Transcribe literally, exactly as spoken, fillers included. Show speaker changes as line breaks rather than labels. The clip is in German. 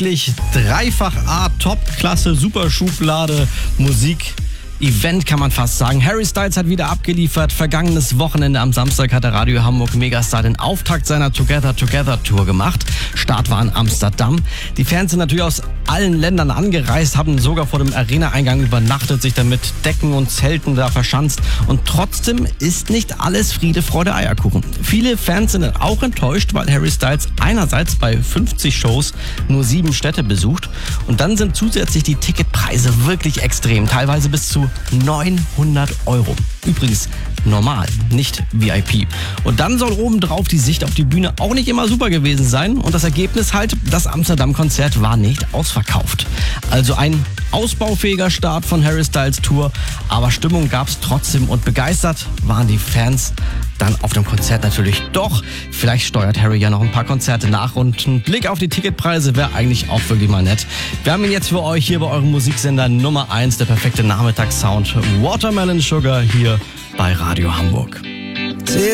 wirklich dreifach A, Top-Klasse, super Schublade, Musik. Event kann man fast sagen. Harry Styles hat wieder abgeliefert. Vergangenes Wochenende am Samstag hat der Radio Hamburg Megastar den Auftakt seiner Together Together Tour gemacht. Start war in Amsterdam. Die Fans sind natürlich aus allen Ländern angereist, haben sogar vor dem Arena-Eingang übernachtet, sich dann mit Decken und Zelten da verschanzt. Und trotzdem ist nicht alles Friede, Freude, Eierkuchen. Viele Fans sind auch enttäuscht, weil Harry Styles einerseits bei fünfzig Shows nur sieben Städte besucht. Und dann sind zusätzlich die Ticketpreise wirklich extrem. Teilweise bis zu neunhundert Euro. Übrigens normal, nicht V I P. Und dann soll obendrauf die Sicht auf die Bühne auch nicht immer super gewesen sein. Und das Ergebnis halt, das Amsterdam-Konzert war nicht ausverkauft. Also ein ausbaufähiger Start von Harry Styles Tour. Aber Stimmung gab es trotzdem und begeistert waren die Fans dann auf dem Konzert natürlich doch. Vielleicht steuert Harry ja noch ein paar Konzerte nach und ein Blick auf die Ticketpreise wäre eigentlich auch wirklich mal nett. Wir haben ihn jetzt für euch hier bei eurem Musiksender Nummer eins, der perfekte Nachmittagssound Watermelon Sugar hier bei Radio Hamburg.